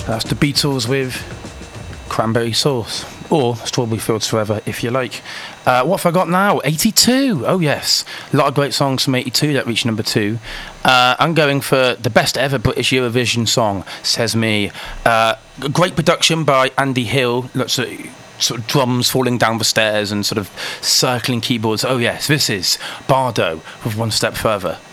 That's the Beatles with Cranberry Sauce, or Strawberry Fields Forever, if you like. What have I got now? 82. Oh, yes. A lot of great songs from 82 that reached number 2. I'm going for the best ever British Eurovision song, Says Me. Great production by Andy Hill. Lots of sort of drums falling down the stairs and sort of circling keyboards. Oh, yes, this is Bardo with One Step Further.